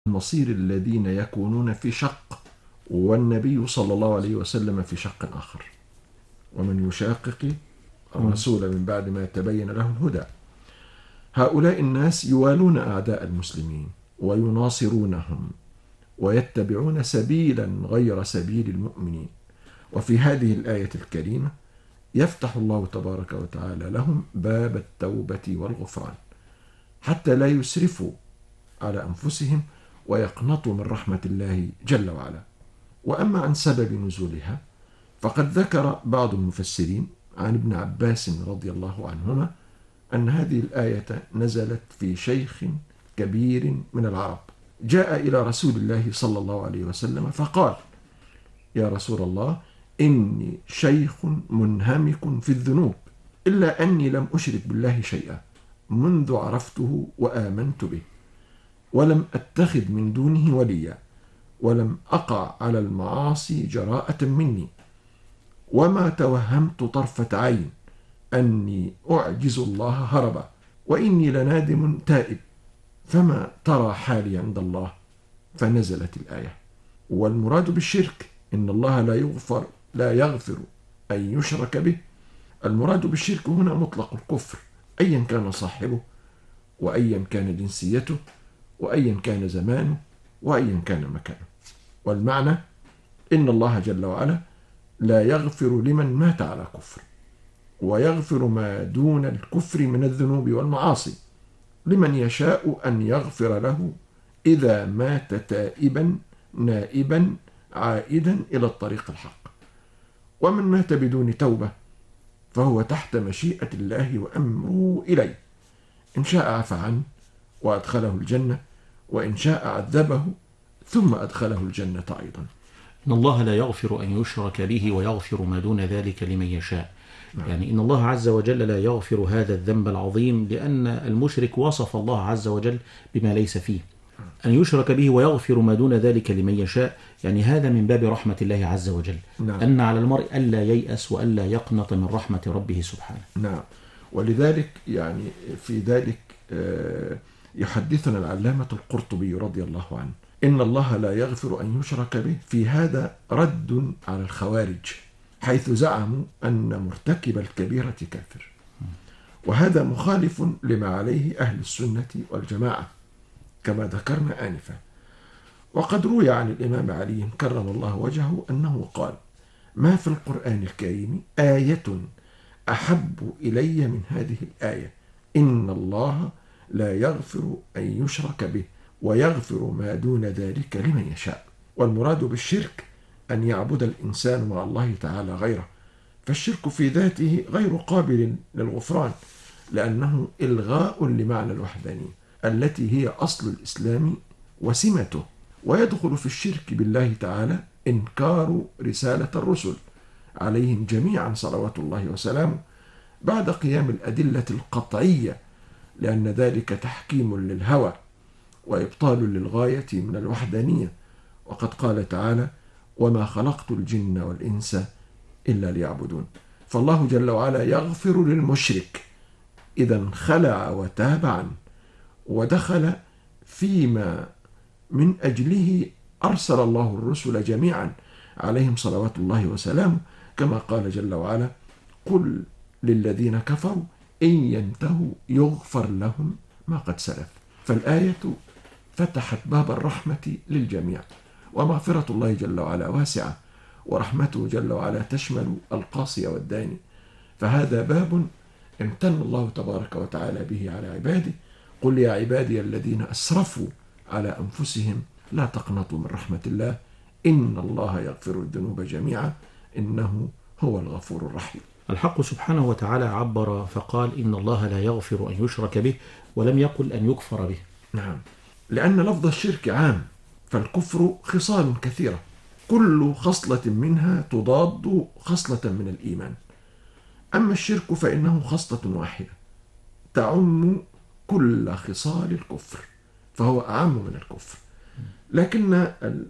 مصير الذين يكونون في شق، والنبي صلى الله عليه وسلم في شق آخر. ومن يشاقق الرسول من بعد ما تبين له الهدى. هؤلاء الناس يوالون أعداء المسلمين ويناصرونهم ويتبعون سبيلا غير سبيل المؤمنين. وفي هذه الآية الكريمة يفتح الله تبارك وتعالى لهم باب التوبة والغفران حتى لا يسرفوا على أنفسهم ويقنطوا من رحمة الله جل وعلا. وأما عن سبب نزولها فقد ذكر بعض المفسرين عن ابن عباس رضي الله عنهما أن هذه الآية نزلت في شيخ كبير من العرب جاء إلى رسول الله صلى الله عليه وسلم فقال: يا رسول الله، إني شيخ منهمك في الذنوب، إلا أني لم أشرك بالله شيئا منذ عرفته وآمنت به، ولم أتخذ من دونه وليا، ولم أقع على المعاصي جراءة مني، وما توهمت طرفة عين أني أعجز الله هربا، وإني لنادم تائب، فما ترى حالي عند الله؟ فنزلت الآية. والمراد بالشرك إن الله لا يغفر أن يشرك به. المراد بالشرك هنا مطلق الكفر أيا كان صاحبه، وأيا كان جنسيته، وأيا كان زمانه، وأيا كان مكانه. والمعنى إن الله جل وعلا لا يغفر لمن مات على كفر، ويغفر ما دون الكفر من الذنوب والمعاصي لمن يشاء أن يغفر له إذا مات تائبا نائبا عائدا إلى الطريق الحق. ومن مات بدون توبة فهو تحت مشيئة الله وأمره إليه، إن شاء عفى عنه وأدخله الجنة، وإن شاء عذبه ثم أدخله الجنة أيضا. إن الله لا يغفر أن يشرك به ويغفر ما دون ذلك لمن يشاء. يعني إن الله عز وجل لا يغفر هذا الذنب العظيم لأن المشرك وصف الله عز وجل بما ليس فيه. أن يشرك به ويغفر ما دون ذلك لمن يشاء، يعني هذا من باب رحمة الله عز وجل. أن على المرء ألا ييأس وألا يقنط من رحمة ربه سبحانه. نعم. ولذلك يعني في ذلك يحدثنا العلامة القرطبي رضي الله عنه إن الله لا يغفر أن يشرك به، في هذا رد على الخوارج حيث زعموا أن مرتكب الكبيرة كافر، وهذا مخالف لما عليه أهل السنة والجماعة كما ذكرنا آنفا. وقد روي عن الإمام علي كرم الله وجهه أنه قال: ما في القرآن الكريم آية أحب إلي من هذه الآية، إن الله لا يغفر أن يشرك به ويغفر ما دون ذلك لمن يشاء. والمراد بالشرك أن يعبد الإنسان مع الله تعالى غيره، فالشرك في ذاته غير قابل للغفران لأنه إلغاء لمعنى الوحدانية التي هي أصل الإسلام وسمته. ويدخل في الشرك بالله تعالى إنكار رسالة الرسل عليهم جميعا صلوات الله وسلامه بعد قيام الأدلة القطعية، لأن ذلك تحكيم للهوى وإبطال للغاية من الوحدانية. وقد قال تعالى: وما خلقت الجن والإنس إلا ليعبدون. فالله جل وعلا يغفر للمشرك إذا انخلع وتاب عنه ودخل فيما من أجله أرسل الله الرسل جميعا عليهم صلوات الله وسلامه، كما قال جل وعلا: قل للذين كفروا إن ينتهوا يغفر لهم ما قد سلف. فالآية فتحت باب الرحمة للجميع، ومغفرة الله جل وعلا واسعة، ورحمته جل وعلا تشمل القاصي والداني. فهذا باب امتن الله تبارك وتعالى به على عباده. قل يا عبادي الذين أسرفوا على أنفسهم لا تقنطوا من رحمة الله إن الله يغفر الذنوب جميعا إنه هو الغفور الرحيم. الحق سبحانه وتعالى عبر فقال: إن الله لا يغفر أن يشرك به، ولم يقل أن يكفر به. نعم، لأن لفظ الشرك عام، فالكفر خصال كثيرة كل خصلة منها تضاد خصلة من الإيمان. أما الشرك فإنه خصلة واحدة تعم كل خصال الكفر، فهو أعم من الكفر. لكن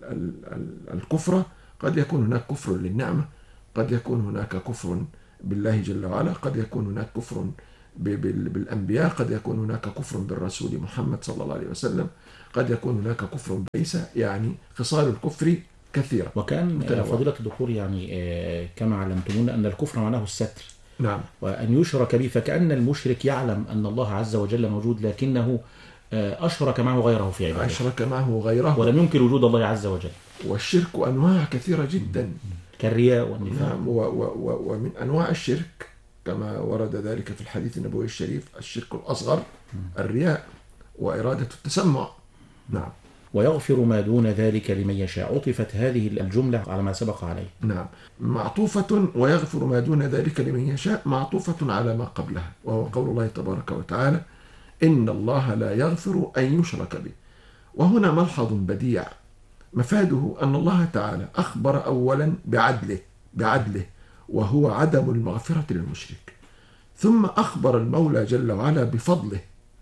الكفر قد يكون هناك كفر للنعمة، قد يكون هناك كفر بالله جل وعلا، قد يكون هناك كفر بالأنبياء، قد يكون هناك كفر بالرسول محمد صلى الله عليه وسلم، قد يكون هناك كفر ليس يعني خصال الكفر كثيرة. وكان فضيلة الدكتور يعني كما علمتمونا أن الكفر معناه الستر، نعم، وأن يشرك به، فكأن المشرك يعلم أن الله عز وجل موجود لكنه أشرك معه غيره في عبادته، أشرك معه غيره ولم ينكر وجود الله عز وجل. والشرك أنواع كثيرة جدا، كالرياء والنفاق. نعم، ومن أنواع الشرك كما ورد ذلك في الحديث النبوي الشريف الشرك الأصغر الرياء وإرادة التسمع. نعم. ويغفر ما دون ذلك لمن يشاء، عطفت هذه الجملة على ما سبق عليه. نعم، معطوفة ويغفر ما دون ذلك لمن يشاء، معطوفة على ما قبلها، وهو قول الله تبارك وتعالى إن الله لا يغفر أن يشرك به. وهنا ملحظ بديع مفاده أن الله تعالى أخبر أولا بعدله وهو عدم المغفرة للمشرك، ثم أخبر المولى جل وعلا بفضله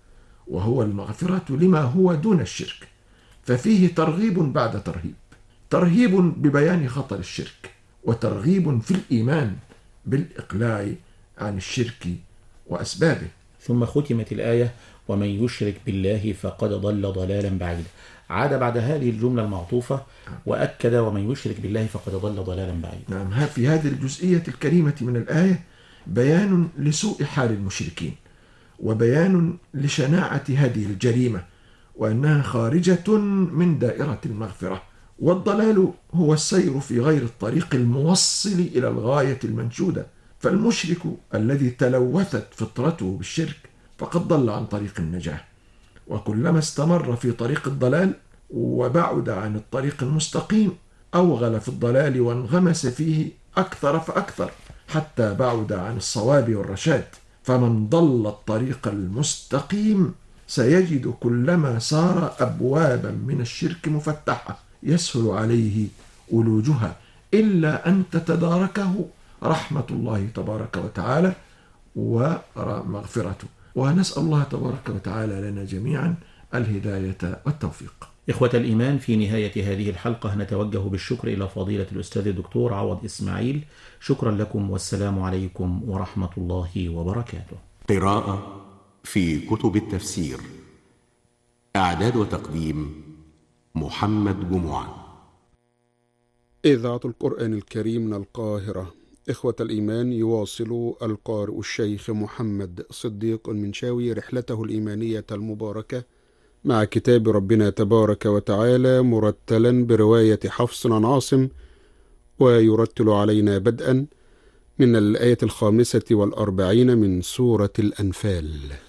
وهو المغفرة لما هو دون الشرك، ففيه ترغيب بعد ترهيب ببيان خطر الشرك، وترغيب في الإيمان بالإقلاع عن الشرك وأسبابه. ثم ختمت الآية ومن يشرك بالله فقد ضل ضلالا بعيدا. عاد بعد هذه الجملة المعطوفة وأكد ومن يشرك بالله فقد ضل ضلالا بعيدا. نعم، في هذه الجزئية الكريمة من الآية بيان لسوء حال المشركين، وبيان لشناعة هذه الجريمة، وأنها خارجة من دائرة المغفرة. والضلال هو السير في غير الطريق الموصل إلى الغاية المنشودة، فالمشرك الذي تلوثت فطرته بالشرك فقد ضل عن طريق النجاة، وكلما استمر في طريق الضلال وبعد عن الطريق المستقيم أوغل في الضلال وانغمس فيه أكثر فأكثر حتى بعد عن الصواب والرشاد. فمن ضل الطريق المستقيم سيجد كلما سار أبوابا من الشرك مفتحة يسهل عليه ولوجها، إلا أن تتداركه رحمة الله تبارك وتعالى ومغفرته. ونسأل الله تبارك وتعالى لنا جميعا الهداية والتوفيق. إخوة الإيمان، في نهاية هذه الحلقة نتوجه بالشكر إلى فضيلة الأستاذ الدكتور عوض إسماعيل. شكرا لكم والسلام عليكم ورحمة الله وبركاته. قراءة في كتب التفسير، إعداد وتقديم محمد جمعة. إذاعة القرآن الكريم من القاهرة. إخوة الإيمان، يواصل القارئ الشيخ محمد صديق المنشاوي رحلته الإيمانية المباركة مع كتاب ربنا تبارك وتعالى مرتلا برواية حفص عن عاصم، ويرتل علينا بدءا من الآية 45 من سورة الأنفال.